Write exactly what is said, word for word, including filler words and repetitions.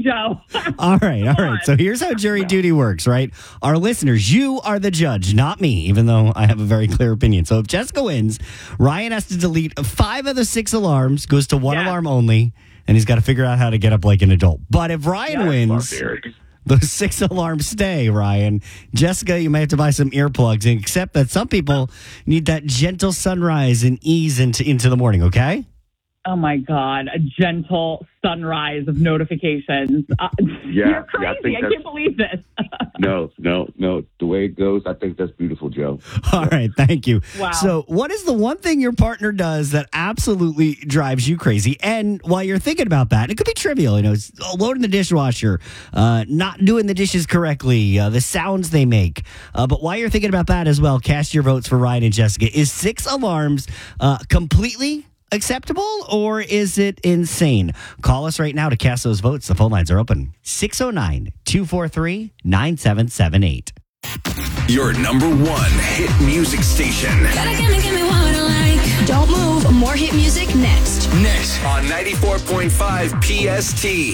Joe. All right, all right. So here's how jury duty works, right? Our listeners, you are the judge, not me, even though I have a very clear opinion. So if Jessica wins, Ryan has to delete five of the six alarms, goes to one Yeah. alarm only, and he's got to figure out how to get up like an adult. But if Ryan Yeah. wins, those six alarms stay, Ryan. Jessica, you may have to buy some earplugs and accept that some people need that gentle sunrise and ease into, into the morning, okay? Oh, my God. A gentle sunrise of notifications. Uh, Yeah, you're crazy. yeah, I I, think can't that's- believe this. No, no, no. The way it goes, I think that's beautiful, Joe. All right, thank you. Wow. So, what is the one thing your partner does that absolutely drives you crazy? And while you're thinking about that, it could be trivial, you know, it's loading the dishwasher, uh, not doing the dishes correctly, uh, the sounds they make. Uh, but while you're thinking about that as well, cast your votes for Ryan and Jessica. Is six alarms uh, completely acceptable, or is it insane? Call us right now to cast those votes. The phone lines are open. six oh nine, two four three, nine seven seven eight. Your number one hit music station. Gotta gimme, gimme what I like. Don't move. More hit music next. Next on ninety-four point five P S T.